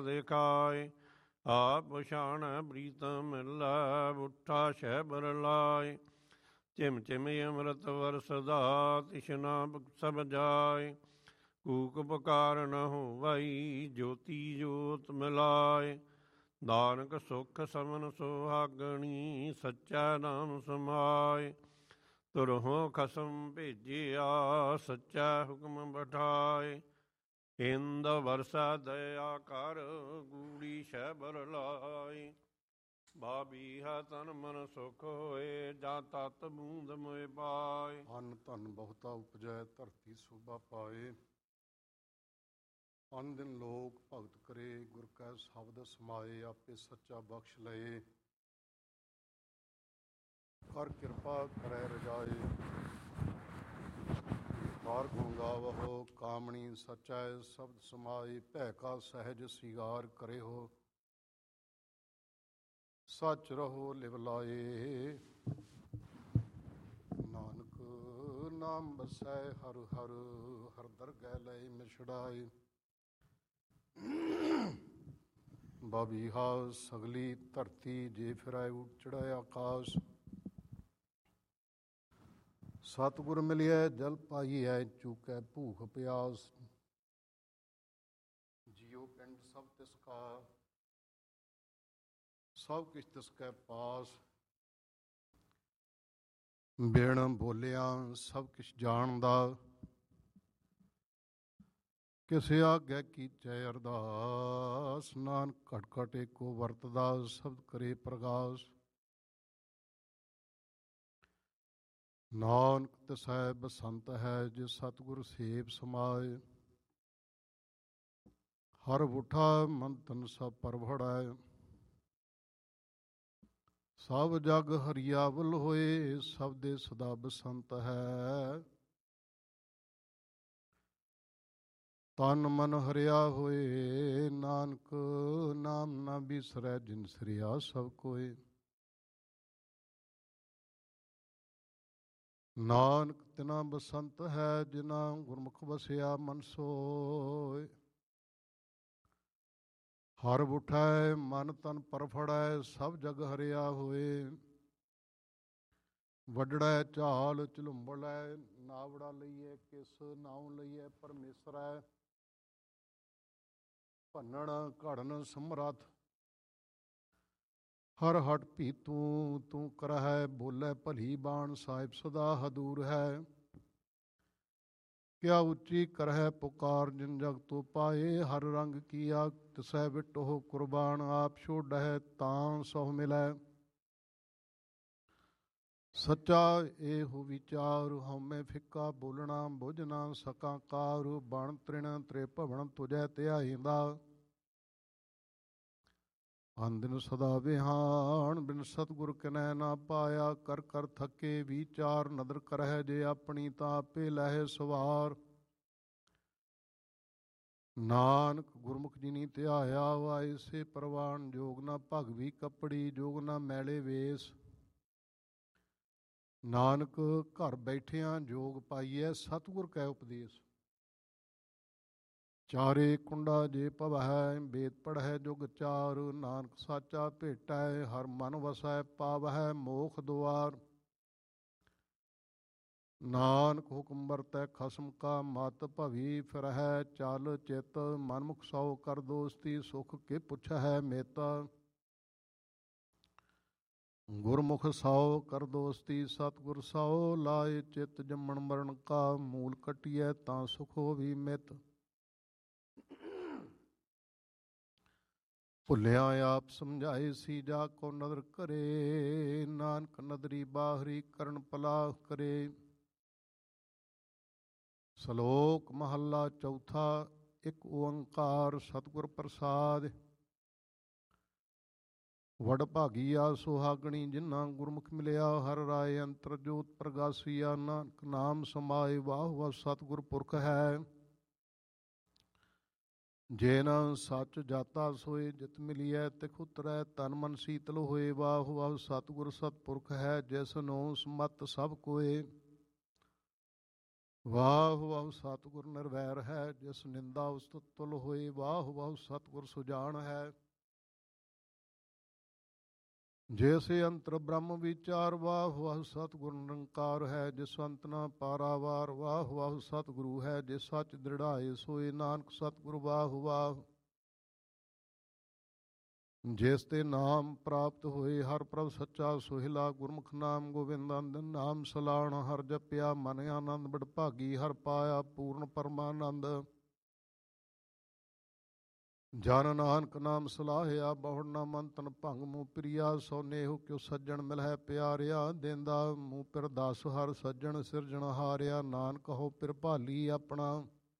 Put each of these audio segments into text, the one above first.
ਦੇਖਾਏ ਆਪ ਪਛਾਣ ਪ੍ਰੀਤਮ ਮਿਲੈ ਬੁੱਠਾ ਸ਼ਹਿਬਰ ਲਾਏ ਚਿਮ ਚਿਮ ਅੰਮ੍ਰਿਤ ਵਰਸਦਾ ਤਿਸ਼ਨਾ ਸਭ ਜਾਏ ਕੂਕ ਪੁਕਾਰ ਨ ਹੋਵਈ ਜੋਤੀ ਜੋਤ ਮਿਲਾਏ ਨਾਨਕ ਸੁਖ ਸਮਨ ਸੁਹਾਗਣੀ ਸੱਚਾ ਨਾਮ ਸਮਾਏ ਤੁਰਹੁ ਖਸਮ ਭੇਜਿਆ ਸੱਚਾ ਹੁਕਮ ਬਠਾਏ ਇੰਦ ਵਰਸਾ ਦਇਆ ਕਰ ਗੂੜੀ ਸ਼ਹਿਬਰ ਲਾਏ ਬਾਬੀਹਾ ਤਨ ਮਨ ਸੁਖ ਹੋਏ ਜਾਂ ਤਤ ਬੂੰਦ ਮੋਇ ਪਾਏ ਅੰਨ ਧਨ ਬਹੁਤਾ ਉਪਜੈ ਧਰਤੀ ਸੋਭਾ ਪਾਏ ਅੰਨ ਦਿਨ ਲੋਕ ਭਗਤ ਕਰੇ ਗੁਰ ਕੈ ਸ਼ਬਦ ਸਮਾਏ ਆਪੇ ਸੱਚਾ ਬਖਸ਼ ਲਏ ਕਰ ਕਿਰਪਾ ਕਰੈ ਰਜਾਏ ਕਾਰ ਗੁਣ ਗਾਵਹੁ ਕਾਮਣੀ ਸਚੈ ਸ਼ਬਦ ਸਮਾਏ ਭੈ ਕਾ ਸਹਿਜ ਸਿਗਾਰ ਕਰੇ ਹੋ ਸੱਚ ਰਹੋ ਲਿਵ ਲਾਏ ਨਾਨਕ ਨਾਮ ਬਸੈ ਹਰ ਹਰ ਹਰ ਦਰਗਹਿ ਲਏ ਮਿਛੜਾਏ ਬਾਬੀਹਾ ਸਗਲੀ ਧਰਤੀ ਜੇ ਫਿਰੈ ਉਚੜੈ ਆਕਾਸ਼ ਸਤਿਗੁਰ ਮਿਲਿਐ ਜਲ ਪਾਈਐ ਚੂਕੈ ਭੂਖ ਪਿਆਸ ਜੀਉ ਪਿੰਡ ਸਭ ਤਿਸ ਕਾ ਸਭ ਕਿਛ ਤਿਸ ਕੈ ਪਾਸ ਬਿਨ ਬੋਲਿਆ ਸਭ ਕਿਛ ਜਾਣਦਾ ਕਿਸੇ ਆਗੈ ਕੀਚੈ ਅਰਦਾਸ ਨਾਨਕ ਘਟ ਘਟ ਏਕੋ ਵਰਤਦਾ ਸ਼ਬਦ ਕਰੇ ਪ੍ਰਗਾਸ ਨਾਨਕ ਤਿਸੈ ਬਸੰਤ ਹੈ ਜਿਸ ਸਤਿਗੁਰ ਸੇਵ ਸਮਾਏ ਹਰ ਬੁੱਠਾ ਮਨ ਤਨ ਸਭ ਪਰਵੜੈ ਸਭ ਜਗ ਹਰਿਆਵਲ ਹੋਏ ਸਭ ਦੇ ਸਦਾ ਬਸੰਤ ਹੈ ਤਨ ਮਨ ਹਰਿਆ ਹੋਏ ਨਾਨਕ ਨਾਮ ਨਾ ਬਿਸਰੈ ਜਿਨ ਸ੍ਰਿਆ ਸਭ ਕੋਏ ਨਾਨਕ ਤਿਨਾ ਬਸੰਤ ਹੈ ਜਿਨਾ ਗੁਰਮੁਖ ਵਸਿਆ ਮਨ ਸੋਏ ਹਰ ਬੁਠੈ ਮਨ ਤਨ ਪਰਫੜੈ ਸਭ ਜਗ ਹਰਿਆ ਹੋਏ ਵੱਡੜੈ ਝਾਲ ਝਲੁੰਬੜੈ ਨਾਵੜਾ ਲਈਏ ਕਿਸ ਨਾਉ ਲਈਏ ਪਰਮੇਸ਼ਰੈ ਭੰਨਣ ਘੜਨ ਸਮਰੱਥ ਹਰ ਹਟ ਭੀ ਤੂੰ ਕਰਹਿ ਬੋਲੇ ਭਲੀ ਬਾਣ ਸਾਹਿਬ ਸਦਾ ਹਦੂਰ ਹੈ ਕਿਆ ਉੱਚੀ ਕਰਹਿ ਪੁਕਾਰ ਜਿਨ ਜਗ ਤੋ ਪਾਏ ਹਰ ਰੰਗ ਕੀਆ ਤਿਸੈ ਵਿਟੋ ਕੁਰਬਾਨ ਆਪ ਛੋੜਹਿ ਤਾਂ ਸਹੁ ਮਿਲੈ ਸੱਚਾ ਇਹੋ ਵਿਚਾਰ ਹਉਮੈ ਫਿੱਕਾ ਬੋਲਣਾ ਬੁਝ ਨਾ ਸਕਾਂ ਕਾਰ ਬਣ ਤ੍ਰਿਣ ਤ੍ਰਿਭਵਨ ਤੁਜੈ ਧਿਆਇਂਦਾ ਅੰਦਿਨ ਸਦਾ ਵਿਹਾਣ ਬਿਨ ਸਤਿਗੁਰ ਕਿਨੈ ਨਾ ਪਾਇਆ ਕਰ ਕਰ ਥੱਕੇ ਵਿਚਾਰ ਨਦਰ ਕਰਹਿ ਜੇ ਆਪਣੀ ਤਾਂ ਆਪੇ ਲਹਿ ਸਵਾਰ ਨਾਨਕ ਗੁਰਮੁਖ ਜਿਨੀ ਧਿਆਇਆ ਵਾਏ ਸੇ ਪ੍ਰਵਾਨ ਜੋਗ ਨਾ ਭਗਵੀ ਕੱਪੜੀ ਜੋਗ ਨਾ ਮੈਲੇ ਵੇਸ ਨਾਨਕ ਘਰ ਬੈਠਿਆਂ ਜੋਗ ਪਾਈਐ ਸਤਿਗੁਰ ਕੈ ਉਪਦੇਸ ਚਾਰੇ ਕੁੰਡਾ ਜੇ ਭਵਹਿ ਵੇਦ ਪੜ੍ਹੈ ਜੁਗ ਚਾਰ ਨਾਨਕ ਸਾਚਾ ਭੇਟੈ ਹਰ ਮਨ ਵਸੈ ਪਾਵਹਿ ਮੋਖ ਦੁਆਰ ਨਾਨਕ ਹੁਕਮ ਵਰਤੈ ਖਸਮ ਕਾ ਮਤ ਭਵੀ ਫਿਰਹਿ ਚਲ ਚਿਤ ਮਨਮੁਖ ਸੌ ਕਰ ਦੋਸਤੀ ਸੁਖ ਕੇ ਪੁੱਛਹਿ ਮੇਤਾ ਗੁਰਮੁਖ ਸੌ ਕਰ ਦੋਸਤੀ ਸਤਿਗੁਰ ਸੌ ਲਾਏ ਚਿਤ ਜੰਮਣ ਮਰਨ ਕਾ ਮੂਲ ਕਟਿਐ ਤਾਂ ਸੁਖ ਹੋਵੀ ਮਿਤ ਭੁੱਲਿਆ ਆਪ ਸਮਝਾਏ ਸੀ ਜਾ ਕੋ ਨਦਰ ਕਰੇ ਨਾਨਕ ਨਦਰੀ ਬਾਹਰੀ ਕਰਨ ਪਲਾਹ ਕਰੇ ਸ਼ਲੋਕ ਮਹੱਲਾ ਚੌਥਾ ਇੱਕ ਓੰਕਾਰ ਸਤਿਗੁਰ ਪ੍ਰਸਾਦਿ ਵਡ ਭਾਗੀਆ ਸੁਹਾਗਣੀ ਜਿਨ੍ਹਾਂ ਗੁਰਮੁਖ ਮਿਲਿਆ ਹਰ ਰਾਏ ਅੰਤਰ ਜੋਤ ਪ੍ਰਗਾਸੀਆ ਨਾਨਕ ਨਾਮ ਸਮਾਏ ਵਾਹ ਵਾਹ ਸਤਿਗੁਰ ਪੁਰਖ ਹੈ ਜੇ ਨਾ ਸੱਚ ਜਾਤਾ ਸੋਏ ਜਿਤ ਮਿਲੀਐ ਤਿਖ ਉਤਰੈ ਤਨ ਮਨ ਸੀਤਲ ਹੋਏ ਵਾਹ ਵਾਹ ਸਤਿਗੁਰ ਸਤਿਪੁਰਖ ਹੈ ਜਿਸ ਨੂੰ ਸਮਤ ਸਭ ਕੋਏ ਵਾਹ ਵਾਹ ਸਤਿਗੁਰ ਨਿਰਵੈਰ ਹੈ, ਜਿਸ ਨਿੰਦਾ ਉਸ ਤੁਲ ਹੋਏ। ਵਾਹ ਵਾਹ ਸਤਿਗੁਰ ਸੁਜਾਨ ਹੈ, ਜੈਸੇ ਅੰਤਰ ਬ੍ਰਹਮ ਵਿਚਾਰ। ਵਾਹ ਵਾਹ ਸਤਿਗੁਰ ਨਿਰੰਕਾਰ ਹੈ, ਜਿਸ ਅੰਤ ਨਾ ਪਾਰਾਵਾਰ। ਵਾਹ ਵਾਹ ਸਤਿਗੁਰੂ ਹੈ, ਜਿਸ ਸੱਚ ਦ੍ਰਿੜਾਏ ਸੋਏ। ਨਾਨਕ ਸਤਿਗੁਰ ਵਾਹ ਵਾਹ, ਜਿਸ ਤੇ ਨਾਮ ਪ੍ਰਾਪਤ ਹੋਏ। ਹਰ ਪ੍ਰਭ ਸੱਚਾ ਸੁਹਿਲਾ, ਗੁਰਮੁਖ ਨਾਮ ਗੋਬਿੰਦ ਅੰਦਨ। ਨਾਮ ਸਲਾਣ ਹਰ ਜਪਿਆ, ਮਨ ਆਨੰਦ ਬੜਭਾਗੀ। ਹਰ ਪਾਇਆ ਪੂਰਨ ਪਰਮਾਨੰਦ, ਜਨ ਨਾਨਕ ਨਾਮ ਸਲਾਹਿਆ। ਬਹੁੜ ਨਾ ਮਨ ਤਨ ਭੰਗ ਮੂਹ ਪ੍ਰਿਆ। ਸੋ ਨੇਹੁ ਕਿਉ ਸੱਜਣ ਮਿਲਹਿ ਪਿਆਰਿਆ। ਦੇਂਦਾ ਮੂਹ ਪਿਰ ਦਸ ਹਰ ਸੱਜਣ ਸਿਰਜਣ ਹਾਰਿਆ। ਨਾਨਕ ਹੋ ਪਿਰ ਭਾਲੀ ਆਪਣਾ,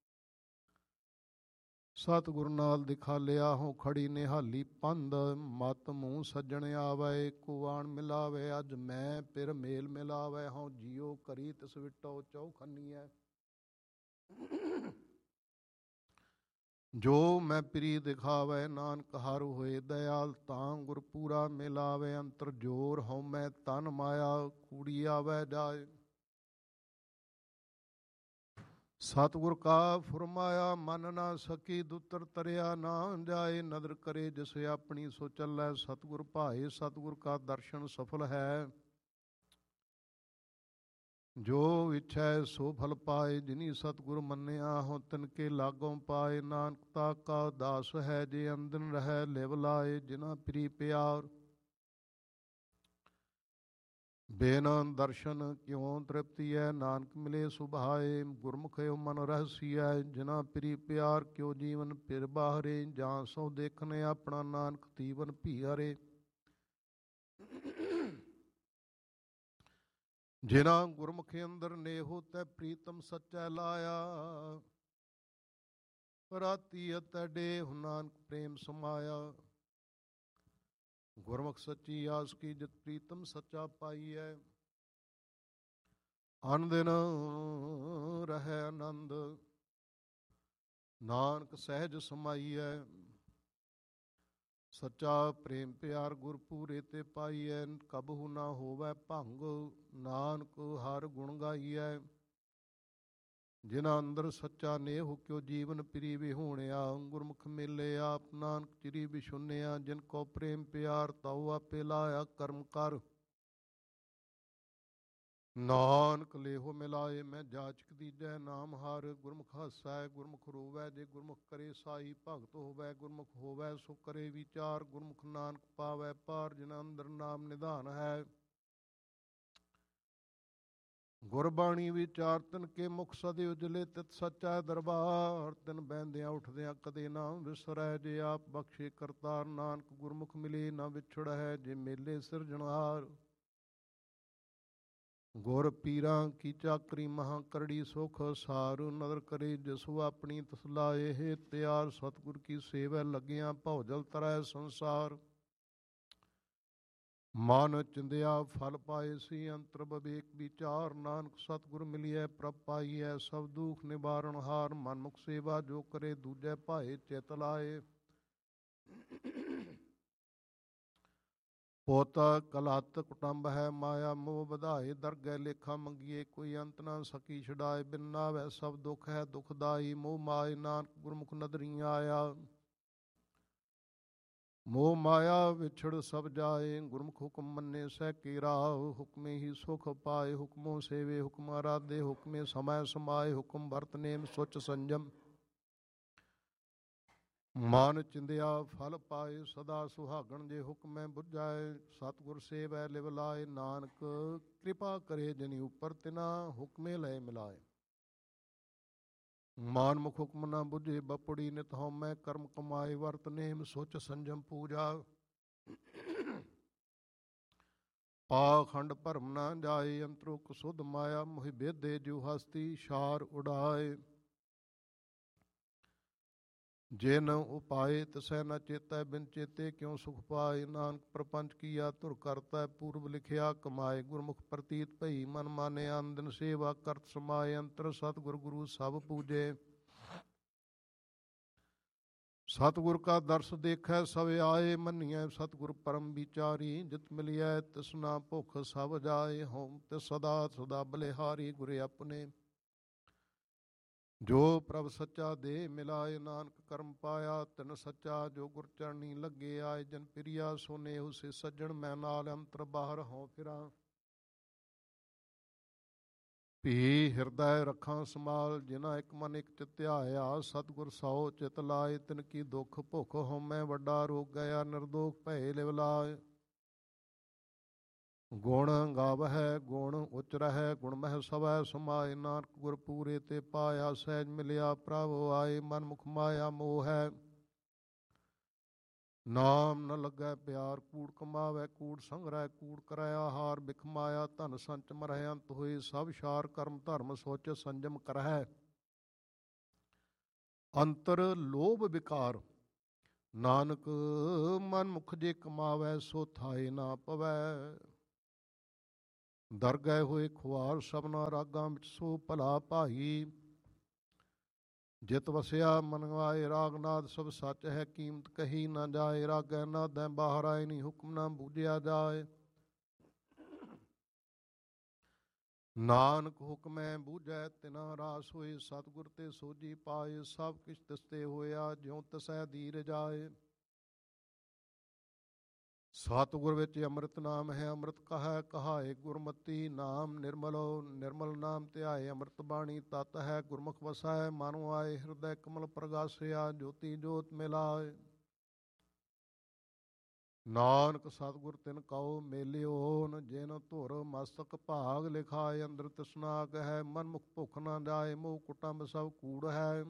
ਸਤਿਗੁਰ ਨਾਲ ਦਿਖਾਲਿਆ। ਹੋ ਖੜੀ ਨਿਹਾਲੀ ਪੰਧ, ਮਤ ਮੂੰਹ ਸੱਜਣ ਆਵੈ। ਕੁਆਣ ਮਿਲਾਵੇ ਅੱਜ ਮੈਂ, ਪਿਰ ਮੇਲ ਮਿਲਾਵੇ। ਹਉ ਜੀਉ ਕਰੀ ਤਿਸ ਵਿਟੋ ਚੌਖੰਨੀਐ। ਜੋ ਮੈਂ ਪ੍ਰੀ ਦਿਖਾਵੇ, ਨਾਨਕ ਹਰ ਹੋਏ ਦਇਆਲ। ਤਾਂ ਗੁਰ ਪੂਰਾ ਮਿਲਾਵੇ, ਅੰਤਰ ਜੋਰ ਹਉ ਮੈਂ ਤਨ ਮਾਇਆ। ਕੂੜੀ ਆਵੈ ਜਾਏ, ਸਤਿਗੁਰ ਕਾ ਫੁਰਮਾਇਆ। ਮਨ ਨਾ ਸਕੀ ਦੁਤਰ ਤਰਿਆ ਨਾ ਜਾਏ। ਨਦਰ ਕਰੇ ਜਿਸ ਆਪਣੀ ਸੋ ਚੱਲੈ। ਸਤਿਗੁਰ ਭਾਏ ਸਤਿਗੁਰ ਕਾ ਦਰਸ਼ਨ ਸਫਲ ਹੈ। ਜੋ ਇੱਛੈ ਸੋ ਫਲ ਪਾਏ। ਜਿਨੀ ਸਤਿਗੁਰ ਮੰਨਿਆ ਹੋ ਤਿਨ ਕੇ ਲਾਗੋਂ ਪਾਏ। ਨਾਨਕਤਾ ਕਾ ਦਾਸ ਹੈ, ਜੇ ਅੰਦਨ ਰਹਿ ਲਿਵ ਲਾਏ। ਜਿਨਾ ਪ੍ਰੀ ਪਿਆਰ, ਬੇਨ ਦਰਸ਼ਨ ਕਿਉ ਤ੍ਰਿਪਤੀਐ। ਨਾਨਕ ਮਿਲੇ ਸੁਭਾਏ, ਗੁਰਮੁਖ ਮਨ ਰਹਸੀਐ। ਜਿਨਾ ਪ੍ਰੀ ਪਿਆਰ ਕਿਉ ਜੀਵਨ ਪਿਰ ਬਾਹਰੇ। ਜਾਂ ਸੋ ਦੇਖਨ ਆਪਣਾ, ਨਾਨਕ ਤੀਵਨ ਭੀਆਰੇ। ਜਿਨਾ ਗੁਰਮੁਖ ਅੰਦਰ ਨੇਹੋ, ਤੈ ਪ੍ਰੀਤਮ ਸੱਚੈ ਲਾਇਆ। ਰਾਤੀ ਅਤੈ ਡੇਹੁ, ਨਾਨਕ ਪ੍ਰੇਮ ਸਮਾਇਆ। ਗੁਰਮੁਖ ਸੱਚੀ ਆਸ ਕੀ, ਜਿਤ ਪ੍ਰੀਤਮ ਸੱਚਾ ਪਾਈਐ। ਅਨ ਦਿਨ ਰਹਿ ਆਨੰਦ, ਨਾਨਕ ਸਹਿਜ ਸਮਾਈਐ। ਸੱਚਾ ਪ੍ਰੇਮ ਪਿਆਰ ਗੁਰ ਪੂਰੇ ਤੇ ਪਾਈਐ। ਕਬਹੂ ਨਾ ਹੋਵੈ ਭੰਗ, ਨਾਨਕ ਹਰ ਗੁਣ ਗਾਈਐ। ਜਿਨਾ ਅੰਦਰ ਸੱਚਾ ਨੇਹੁ, ਕਿਉ ਜੀਵਨ ਪ੍ਰੀ ਵਿਹੂਣਿਆ। ਗੁਰਮੁਖ ਮੇਲੇ ਆਪ, ਨਾਨਕ ਚਿਰੀ ਵਿਛੁੰਨਿਆ। ਜਿਨ ਕੋ ਪ੍ਰੇਮ ਪਿਆਰ, ਤਉ ਆਪੇ ਲਾਇਆ ਕਰਮ ਕਰ। ਨਾਨਕ ਲੇਹੋ ਮਿਲਾਏ, ਮੈਂ ਜਾਚਕ ਦੀਜੈ ਨਾਮ ਹਰ। ਗੁਰਮੁਖ ਹਸੈ ਗੁਰਮੁਖ ਰੋਵੈ, ਜੇ ਗੁਰਮੁਖ ਕਰੇ ਸਾਈ ਭਗਤ ਹੋਵੈ। ਗੁਰਮੁਖ ਹੋਵੈ ਸੋ ਕਰੇ ਵਿਚਾਰ, ਗੁਰਮੁਖ ਨਾਨਕ ਪਾਵੈ ਪਾਰ। ਜਿਨ ਅੰਦਰ ਨਾਮ ਨਿਧਾਨ ਹੈ, ਗੁਰਬਾਣੀ ਵਿਚਾਰ। ਤਿਨ ਕੇ ਮੁਖ ਸਦੇ ਉਜਲੇ, ਤਿਤ ਸੱਚਾ ਦਰਬਾਰ। ਤਿਨ ਬਹਿੰਦਿਆਂ ਉੱਠਦਿਆਂ ਕਦੇ ਨਾ ਵਿਸਰੈ, ਜੇ ਆਪ ਬਖਸ਼ੇ ਕਰਤਾਰ। ਨਾਨਕ ਗੁਰਮੁਖ ਮਿਲੇ ਨਾ ਵਿਛੜੈ, ਜੇ ਮੇਲੇ ਸਿਰਜਣਹਾਰ। ਗੁਰ ਪੀਰਾਂ ਕੀ ਚਾਕਰੀ, ਮਹਾਂ ਕਰੜੀ ਸੁਖ ਸਾਰ। ਨਦਰ ਕਰੇ ਜਿਸੁ ਆਪਣੀ, ਤਿਸ ਲਾਏ ਹੈ ਤਿਆਰ। ਸਤਿਗੁਰ ਕੀ ਸੇਵੈ ਲੱਗਿਆ, ਭਉ ਜਲ ਤਰੈ ਸੰਸਾਰ। ਮਨ ਚਿੰਦਿਆ ਫਲ ਪਾਏ ਸੀ, ਅੰਤਰ ਬਵੇਕ ਵਿਚਾਰ। ਨਾਨਕ ਸਤਿਗੁਰ ਮਿਲਿਐ ਪ੍ਰਭ ਪਾਈਐ, ਸਭ ਦੁਖ ਨਿਵਾਰਨ ਹਾਰ। ਮਨਮੁਖ ਸੇਵਾ ਜੋ ਕਰੇ, ਦੂਜੈ ਭਾਏ ਚਿਤ ਲਾਏ। ਪੁੱਤ ਕਲਹਤ ਕੁਟੰਬ ਹੈ, ਮਾਇਆ ਮੋਹ ਵਧਾਏ। ਦਰਗਹਿ ਲੇਖਾ ਮੰਗੀਏ, ਕੋਈ ਅੰਤ ਨਾ ਸਕੀ ਛੁਡਾਏ। ਬਿਨ ਨਾਵੈ ਸਭ ਦੁਖ ਹੈ ਦੁਖਦਾਈ, ਮੋਹ ਮਾਏ ਨਾਨਕ ਗੁਰਮੁਖ ਨਦਰੀ ਆਇਆ। ਮੋਹ ਮਾਇਆ ਵਿਛੜ ਸਭ ਜਾਏ, ਗੁਰਮੁਖ ਹੁਕਮ ਮੰਨੇ ਸਹਿ ਕੇਰਾ। ਹੁਕਮੇ ਹੀ ਸੁਖ ਪਾਏ, ਹੁਕਮੋ ਸੇਵੇ ਹੁਕਮ ਆਰਾਧੇ। ਹੁਕਮੇ ਸਮੈ ਸਮਾਏ, ਹੁਕਮ ਵਰਤ ਨੇਮ ਸੁਚ ਸੰਜਮ। ਮਨ ਚਿੰਦਿਆ ਫਲ ਪਾਏ, ਸਦਾ ਸੁਹਾਗਣ ਜੇ ਹੁਕਮੈ ਬੁਝਾਏ। ਸਤਿਗੁਰ ਸੇਵੈ ਲਿਵ ਲਾਏ, ਨਾਨਕ ਕਿਰਪਾ ਕਰੇ ਜਿਨੀ ਉਪਰ। ਤਿਨਾ ਹੁਕਮੇ ਲਏ ਮਿਲਾਏ। ਮਾਨ ਮੁਖ ਹੁਕਮ ਨਾ ਬੁਝੇ, ਬਪੜੀ ਨਿਤ ਹਉਮੈ ਕਰਮ ਕਮਾਏ। ਵਰਤ ਨੇਮ ਸੁਚ ਸੰਜਮ ਪੂਜਾ, ਪਾਖੰਡ ਭਰਮ ਨਾ ਜਾਏ। ਅੰਤਰੁਖ ਸੁਧ ਮਾਇਆ, ਮੋਹਿ ਬੇਦੇ ਜਿਉ ਹਸਤੀ ਛਾਰ ਉਡਾਏ। ਜਿਨ ਉਪਾਏ ਤਿਸੈ ਨ ਚੇਤੈ, ਬਿਨ ਚੇਤੇ ਕਿਉ ਸੁਖ ਪਾਏ। ਨਾਨਕ ਪ੍ਰਪੰਚ ਕੀਆ ਧੁਰ ਕਰਤੈ, ਪੂਰਬ ਲਿਖਿਆ ਕਮਾਏ। ਗੁਰਮੁਖ ਪ੍ਰਤੀਤ ਭਈ, ਮਨ ਮਾਨਿਆ ਅਨ ਦਿਨ ਸੇਵਾ ਕਰਤ ਸਮਾਏ। ਅੰਤਰ ਸਤਿਗੁਰ ਗੁਰੂ ਸਭ ਪੂਜੇ, ਸਤਿਗੁਰ ਕਾ ਦਰਸ ਦੇਖੈ ਸਭ ਆਏ। ਮੰਨੀਐ ਸਤਿਗੁਰ ਪਰਮ ਵਿਚਾਰੀ, ਜਿਤ ਮਿਲਿਐ ਤਿਸ ਨਾ ਭੁਖ ਸਭ ਜਾਏ। ਹਉ ਤਿਸ ਸਦਾ ਸਦਾ ਬਲਿਹਾਰੀ, ਗੁਰੇ ਆਪਣੇ ਜੋ ਪ੍ਰਭ ਸੱਚਾ ਦੇ ਮਿਲਾਏ, ਨਾਨਕ ਕਰਮ ਪਾਇਆ ਤਿਨ ਸੱਚਾ। ਜੋ ਗੁਰ ਚਰਣੀ ਲੱਗੇ ਆਏ, ਜਨ ਪ੍ਰਿਆ ਸੋ ਨੇਹੁ ਸੇ ਸੱਜਣ। ਮੈਂ ਨਾਲ ਅੰਤਰ ਬਾਹਰ ਹੋਂ ਫਿਰਾਂ, ਭੀ ਹਿਰਦੈ ਰੱਖਾਂ ਸਮਾਲ। ਜਿਨਾ ਇੱਕ ਮਨ ਇੱਕ ਚਿਤ ਧਿਆਇਆ, ਸਤਿਗੁਰ ਸੌ ਚਿਤ ਲਾਏ। ਤਿਨ ਕੀ ਦੁਖ ਭੁਖ ਹਉਮੈ ਵੱਡਾ ਰੋਗ ਗਿਆ, ਨਿਰਦੋਖ ਭਏ ਲਿਵ ਲਾਏ। ਗੁਣ ਗਾਵਹਿ ਗੁਣ ਉਚ ਰਹਿ, ਗੁਣ ਮਹਿ ਸਵੈ ਸਮਾਏ। ਨਾਨਕ ਗੁਰ ਪੂਰੇ ਤੇ ਪਾਇਆ, ਸਹਿਜ ਮਿਲਿਆ ਪ੍ਰਭ ਆਏ। ਮਨ ਮੁਖ ਮਾਇਆ ਮੋਹ ਹੈ, ਨਾਮ ਨ ਲੱਗੈ ਪਿਆਰ। ਕੂੜ ਕਮਾਵੈ ਕੂੜ ਸੰਗ੍ਰਹਿ, ਕੂੜ ਕਰੈ ਆਹਾਰ। ਬਿਖ ਮਾਇਆ ਧਨ ਸੰਚ ਮਰਹਿ, ਅੰਤ ਹੋਏ ਸਭ ਸਾਰ। ਕਰਮ ਧਰਮ ਸੋਚ ਸੰਜਮ ਕਰਹਿ, ਅੰਤਰ ਲੋਭ ਵਿਕਾਰ। ਨਾਨਕ ਮਨ ਮੁਖ ਜੇ ਕਮਾਵੈ, ਸੋ ਥਾਏ ਨਾ ਪਵੈ। ਦਰ ਗਏ ਹੋਏ ਖੁਆਰ, ਸਭਨਾ ਰਾਗਾਂ ਵਿੱਚ ਸੋ ਭਲਾ ਭਾਈ। ਜਿਤ ਵਸਿਆ ਮਨ ਆਏ, ਰਾਗਨਾਦ ਸਭ ਸੱਚ ਹੈ। ਕੀਮਤ ਕਹੀ ਨਾ ਜਾਏ, ਰਾਗੈ ਨਾਦੈ ਬਾਹਰ ਆਏ। ਨੀ ਹੁਕਮ ਨਾ ਬੂਝਿਆ ਜਾਏ, ਨਾਨਕ ਹੁਕਮੈ ਬੂਝੈ ਤਿਨਾ ਰਾਸ ਹੋਏ। ਸਤਿਗੁਰ ਤੇ ਸੋਝੀ ਪਾਏ, ਸਭ ਕਿਛ ਤਿਸ ਤੇ ਹੋਇਆ। ਜਿਉ ਤਿਸੈ ਧੀਰ ਜਾਏ, ਸਤਿਗੁਰ ਵਿੱਚ ਅੰਮ੍ਰਿਤ ਨਾਮ ਹੈ। ਅੰਮ੍ਰਿਤ ਕਹੈ ਕਹਾਏ ਗੁਰਮਤੀ, ਨਾਮ ਨਿਰਮਲੋ ਨਿਰਮਲ ਨਾਮ ਧਿਆਏ। ਅੰਮ੍ਰਿਤ ਬਾਣੀ ਤਤ ਹੈ, ਗੁਰਮੁਖ ਵਸੈ ਮਨ ਆਏ। ਹਿਰਦੈ ਕਮਲ ਪ੍ਰਗਾਸਿਆ, ਜੋਤੀ ਜੋਤ ਮਿਲਾਏ। ਨਾਨਕ ਸਤਿਗੁਰ ਤਿਨ ਕਉ ਮੇਲਿਓਨ, ਜਿਨ ਧੁਰ ਮਸਤਕ ਭਾਗ ਲਿਖਾਏ। ਅੰਦਰ ਤ੍ਰਿਸ਼ਨਾਗ ਹੈ, ਮਨ ਮੁਖ ਭੁਖ ਨਾ ਜਾਏ। ਮੋਹ ਕੁਟੰਬ ਸਭ ਕੂੜ ਹੈ,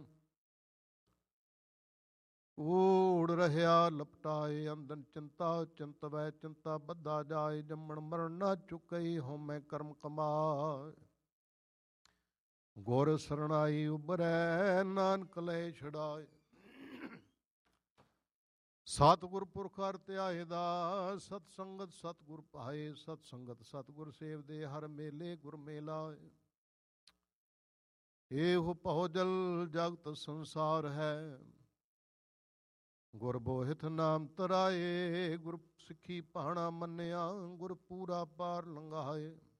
ਕੂੜ ਰਹਿਆ ਲਪਟਾਏ। ਅੰਦਨ ਚਿੰਤਾ ਚਿੰਤਵੈ, ਚਿੰਤਾ ਬੱਧਾ ਜਾਏ। ਜੰਮਣ ਮਰਨ ਨਾ ਚੁਕਈ, ਹਉਮੈ ਕਰਮ ਕਮਾਏ। ਗੁਰ ਸਰਣਾਈ ਉਬਰੈ, ਨਾਨਕ ਲੈ ਛਡਾਏ। ਸਤਿਗੁਰ ਪੁਰਖ ਹਰਿ ਧਿਆਏ ਦਾ, ਸਤ ਸੰਗਤ ਸਤਿਗੁਰ ਪਾਏ। ਸਤ ਸੰਗਤ ਸਤਿਗੁਰ ਸੇਵਦੇ, ਹਰ ਮੇਲੇ ਗੁਰ ਮੇਲਾਏ। ਇਹੋ ਭਉ ਜਲ ਜਗਤ ਸੰਸਾਰ ਹੈ, ਗੁਰ ਬੋਹਿਥ ਨਾਮ ਤਰਾਏ। ਗੁਰ ਸਿੱਖੀ ਭਾਣਾ ਮੰਨਿਆ, ਗੁਰ ਪੂਰਾ ਪਾਰ ਲੰਘਾਏ।